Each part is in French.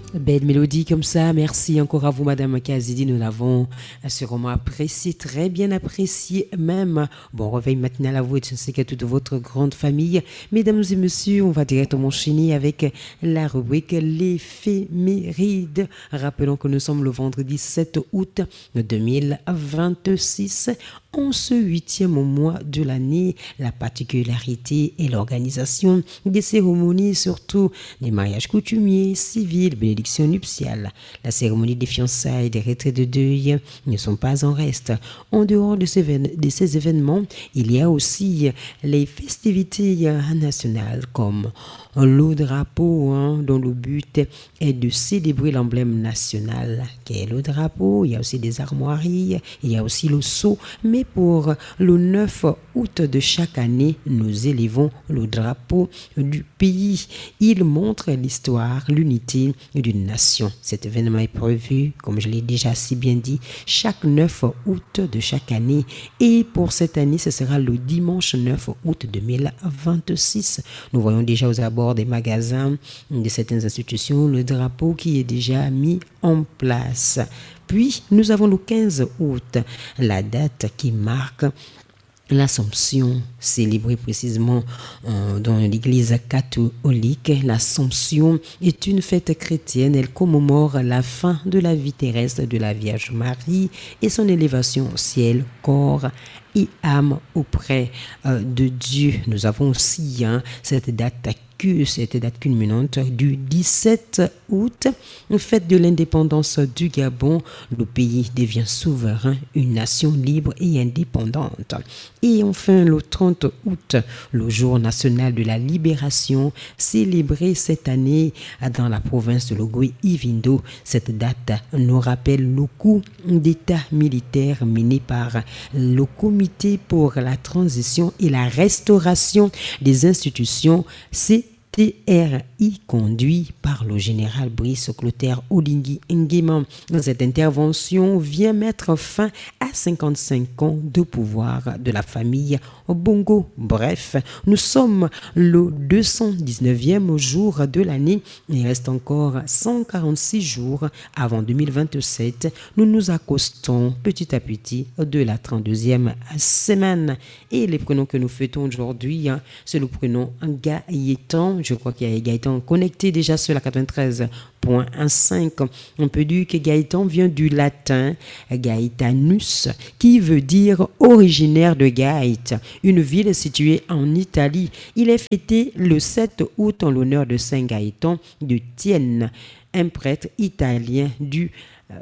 Belle mélodie comme ça, merci encore à vous Madame Kazidi, nous l'avons sûrement apprécié, très bien apprécié même. Bon réveil matinal à vous et je sais qu'à toute votre grande famille. Mesdames et messieurs, on va directement enchaîner avec la rubrique l'éphéméride. Rappelons que nous sommes le vendredi 7 août 2026. En ce huitième mois de l'année, la particularité est l'organisation des cérémonies, surtout des mariages coutumiers, civils, bénédictions nuptiales. La cérémonie des fiançailles et des retraites de deuil ne sont pas en reste. En dehors de ces événements, il y a aussi les festivités nationales comme le drapeau, dont le but est de célébrer l'emblème national qui est le drapeau. Il y a aussi des armoiries, il y a aussi le sceau. Mais pour le 9 août de chaque année, nous élevons le drapeau du pays. Il montre l'histoire, l'unité d'une nation. Cet événement est prévu, comme je l'ai déjà si bien dit, chaque 9 août de chaque année. Et pour cette année, ce sera le dimanche 9 août 2026. Nous voyons déjà aux abords des magasins de certaines institutions le drapeau qui est déjà mis en place. Puis, nous avons le 15 août, la date qui marque l'Assomption, célébrée précisément dans l'église catholique. L'Assomption est une fête chrétienne. Elle commémore la fin de la vie terrestre de la Vierge Marie et son élévation au ciel, corps et âme auprès de Dieu. Nous avons aussi cette date culminante du 17 août, fête de l'indépendance du Gabon. Le pays devient souverain, une nation libre et indépendante. Et enfin, le 30 août, le jour national de la libération, célébré cette année dans la province de Logoi-Ivindo. Cette date nous rappelle le coup d'état militaire mené par le Comité pour la transition et la restauration des institutions, TRI, conduit par le général Brice Clotaire Oligui Nguema. Cette intervention vient mettre fin à 55 ans de pouvoir de la famille Bongo. Bref, nous sommes le 219e jour de l'année. Il reste encore 146 jours avant 2027. Nous nous accostons petit à petit de la 32e semaine. Et les prénoms que nous fêtons aujourd'hui, c'est le prénom Gaëtan. Je crois qu'il y a Gaëtan connecté déjà sur la 93.5. On peut dire que Gaëtan vient du latin Gaetanus, qui veut dire originaire de Gaète, une ville située en Italie. Il est fêté le 7 août en l'honneur de Saint Gaëtan de Thiène, un prêtre italien du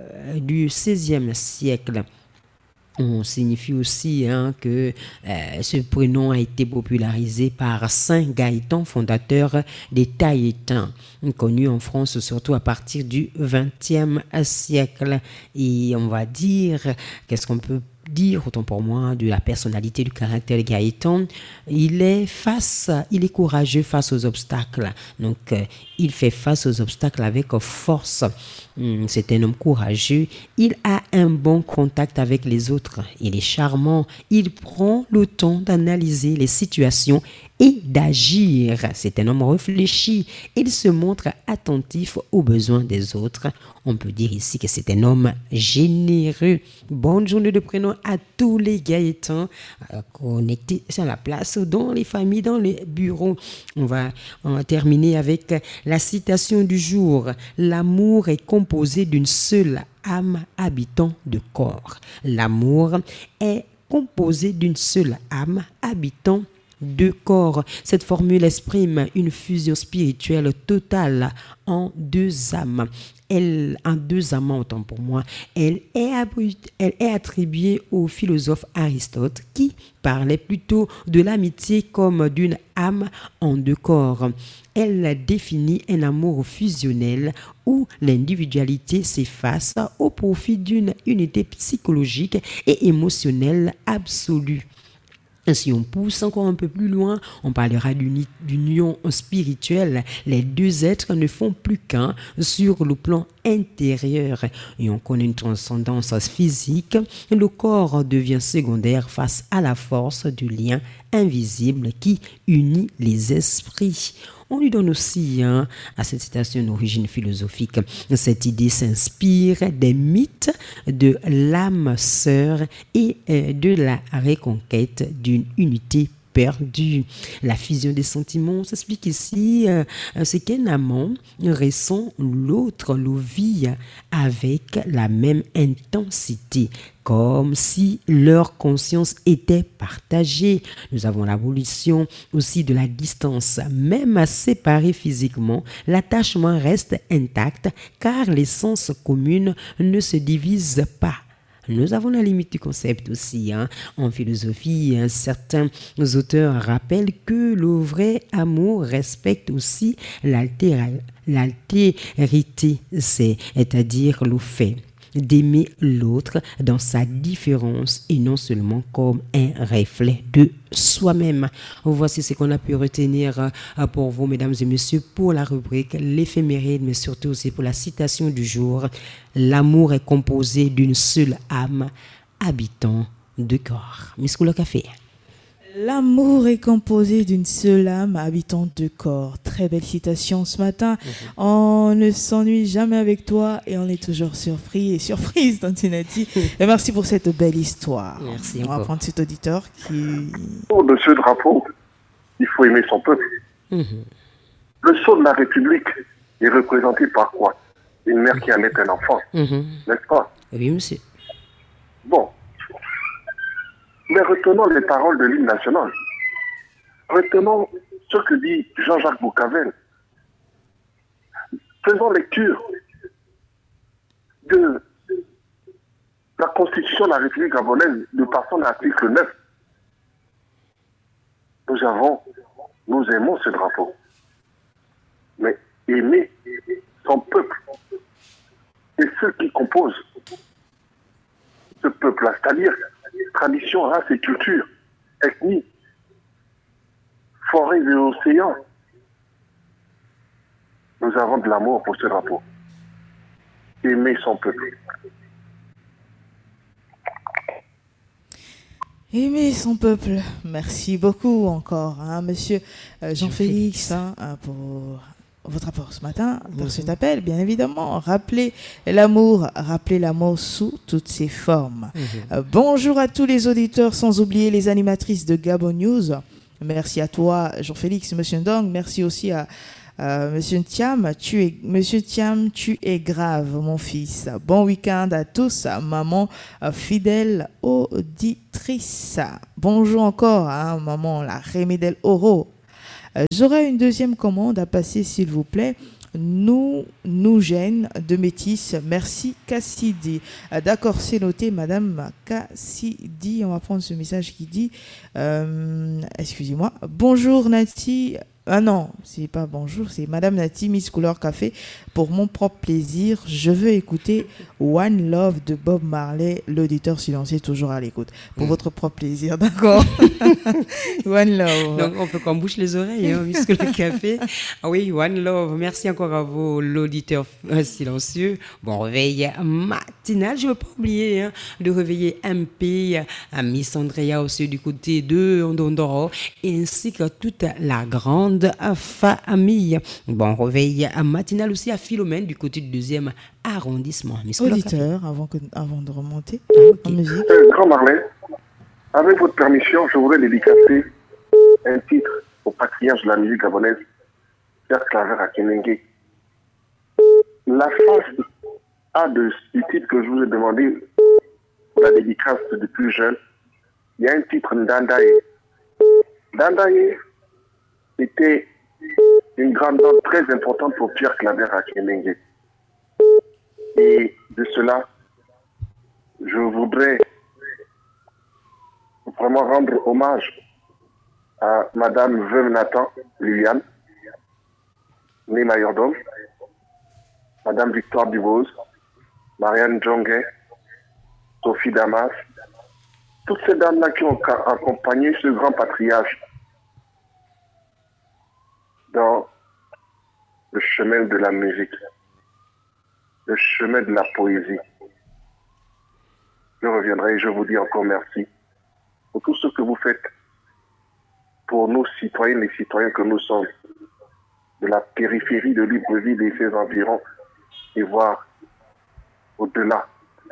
XVIe siècle. On signifie aussi que ce prénom a été popularisé par Saint Gaëtan, fondateur des Taïétans, connu en France surtout à partir du XXe siècle. Et on va dire, qu'est-ce qu'on peut dire, autant pour moi, de la personnalité, du caractère de Gaëtan? Il est courageux face aux obstacles. Donc, il fait face aux obstacles avec force. C'est un homme courageux. Il a un bon contact avec les autres. Il est charmant. Il prend le temps d'analyser les situations et d'agir. C'est un homme réfléchi. Il se montre attentif aux besoins des autres. On peut dire ici que c'est un homme généreux. Bonne journée de prénom à tous les Gaëtans connectés sur la place, dans les familles, dans les bureaux. On va terminer avec la citation du jour. L'amour est composé d'une seule âme habitant de corps. L'amour est composé d'une seule âme habitant de corps. Cette formule exprime une fusion spirituelle totale en deux âmes. Autant pour moi. Elle est attribuée au philosophe Aristote qui parlait plutôt de l'amitié comme d'une âme en deux corps. Elle définit un amour fusionnel où l'individualité s'efface au profit d'une unité psychologique et émotionnelle absolue. Si on pousse encore un peu plus loin, on parlera d'une union spirituelle. Les deux êtres ne font plus qu'un sur le plan intérieur et on connaît une transcendance physique. Le corps devient secondaire face à la force du lien invisible qui unit les esprits. On lui donne aussi, à cette citation, une origine philosophique. Cette idée s'inspire des mythes de l'âme sœur et de la reconquête d'une unité perdue. La fusion des sentiments s'explique ici, c'est qu'un amant ressent l'autre le vit avec la même intensité, comme si leur conscience était partagée. Nous avons l'abolition aussi de la distance. Même séparés physiquement, l'attachement reste intact car l'essence commune ne se divise pas. Nous avons la limite du concept aussi. En philosophie, certains auteurs rappellent que le vrai amour respecte aussi l'altérité, c'est-à-dire le fait d'aimer l'autre dans sa différence et non seulement comme un reflet de soi-même. Voici ce qu'on a pu retenir pour vous, mesdames et messieurs, pour la rubrique l'éphéméride, mais surtout aussi pour la citation du jour. L'amour est composé d'une seule âme, habitant de corps. Miss Couleur Café. L'amour est composé d'une seule âme habitante de corps. Très belle citation ce matin. On ne s'ennuie jamais avec toi et on est toujours surpris et surprise, Tantinati. Et merci pour cette belle histoire. Merci on va prendre cet auditeur qui... De ce drapeau, il faut aimer son peuple. Le sceau de la République est représenté par quoi? Une mère qui allait un enfant, n'est-ce pas? Oui, monsieur. Bon. Mais retenons les paroles de l'hymne national. Retenons ce que dit Jean-Jacques Boucavel. Faisons lecture de la Constitution de la République gabonaise de par son article 9. Nous aimons ce drapeau. Mais aimer son peuple et ceux qui composent ce peuple-là, c'est-à-dire tradition, race et culture, ethnie, forêts et océans. Nous avons de l'amour pour ce drapeau. Aimer son peuple. Aimer son peuple. Merci beaucoup encore, monsieur Jean-Félix, pour votre apport ce matin, pour cet appel, bien évidemment. Rappelez l'amour sous toutes ses formes. Bonjour à tous les auditeurs, sans oublier les animatrices de Gabon News. Merci à toi, Jean-Félix, monsieur Ndong. Merci aussi à Monsieur Thiam, tu es grave, mon fils. Bon week-end à tous, maman fidèle auditrice. Bonjour encore, maman, la Rémédel Oro. J'aurais une deuxième commande à passer, s'il vous plaît. Nous gêne de métis. Merci, Cassidy. D'accord, c'est noté, Madame Cassidy. On va prendre ce message qui dit excusez-moi. Bonjour, Nati. Ah non, c'est pas bonjour, c'est Madame Nati, Miss Couleur Café. Pour mon propre plaisir, je veux écouter One Love de Bob Marley, l'auditeur silencieux toujours à l'écoute. Pour votre propre plaisir, d'accord. One Love. Donc, on peut qu'on bouche les oreilles, Miss Couleur Café. Ah oui, One Love. Merci encore à vous, l'auditeur silencieux. Bon réveil matinal. Je ne veux pas oublier de réveiller MP, à Miss Andrea aussi du côté de Ondondoro, ainsi que toute la grande famille. Bon réveil matinal aussi à Philomène du côté du 2e arrondissement. Auditeur, avant de remonter en musique. Grand Marley, avec votre permission, je voudrais dédicacer un titre au patriarche de la musique gabonaise, Pierre Claver à Kenengue. La face A du titre que je vous ai demandé pour la dédicace depuis jeune, il y a un titre Ndandaye. Ndandaye était une grande dame très importante pour Pierre Claver à Kenengue. Et de cela, je voudrais vraiment rendre hommage à Madame Veuve Nathan Liliane, née Mayordom, Madame Victoire Dubose, Marianne Djongue, Sophie Damas, toutes ces dames-là qui ont accompagné ce grand patriarche dans le chemin de la musique, le chemin de la poésie. Je reviendrai et je vous dis encore merci pour tout ce que vous faites pour nous citoyennes et citoyens que nous sommes. de la périphérie de Libreville et ses environs et voir au-delà.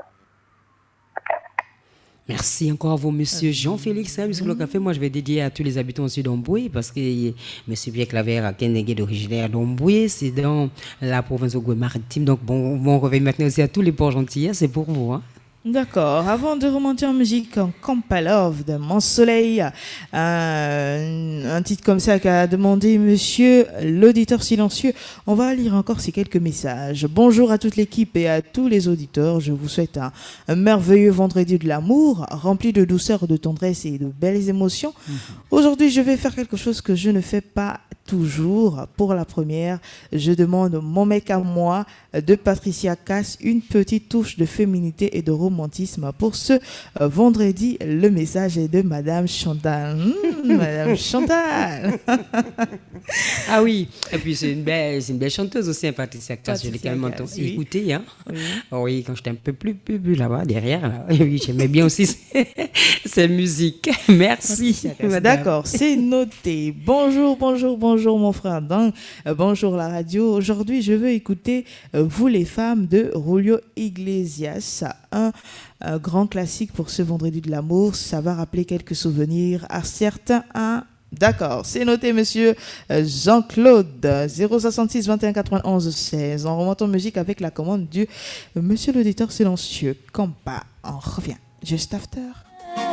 Merci encore à vous, monsieur Jean-Félix. Monsieur le Café, moi, je vais dédier à tous les habitants aussi d'Omboué parce que monsieur Pierre Claver a Kennegué d'originaire d'Omboué. C'est dans la province de maritime. Donc, bon réveil maintenant aussi à tous les ports gentils. C'est pour vous. Hein. D'accord. Avant de remonter en musique, en Campa Love de Mon Soleil, un titre comme ça qu'a demandé monsieur l'auditeur silencieux. On va lire encore ces quelques messages. Bonjour à toute l'équipe et à tous les auditeurs. Je vous souhaite un merveilleux vendredi de l'amour, rempli de douceur, de tendresse et de belles émotions. Aujourd'hui, je vais faire quelque chose que je ne fais pas toujours. Pour la première, je demande Mon mec à moi de Patricia Cass, une petite touche de féminité et de romantisme pour ce vendredi. Le message est de Madame Chantal. Madame Chantal. Ah oui, et puis c'est une belle chanteuse aussi, Patricia Cass. Je l'ai quand même écoutée. Hein. Oui. Oui, quand j'étais un peu plus là-bas, derrière. Là. Oui, j'aimais bien aussi ces musiques. Merci. D'accord, c'est noté. Bonjour mon frère Dan. Bonjour la radio. Aujourd'hui, je veux écouter Vous les femmes de Julio Iglesias. Un grand classique pour ce vendredi de l'amour. Ça va rappeler quelques souvenirs à certains. D'accord, c'est noté, monsieur Jean-Claude. 066 21 91 16. On remonte en musique avec la commande du monsieur l'auditeur silencieux. Campa. On revient juste after.